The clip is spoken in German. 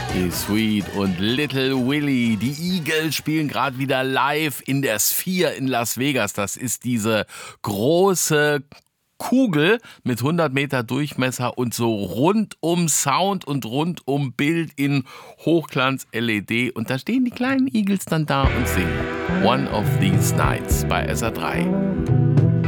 Pretty Sweet und Little Willie. Die Eagles spielen gerade wieder live in der Sphere in Las Vegas. Das ist diese große Kugel mit 100 Meter Durchmesser und so rundum Sound und rundum Bild in Hochglanz-LED. Und da stehen die kleinen Eagles dann da und singen One of These Nights bei SA3.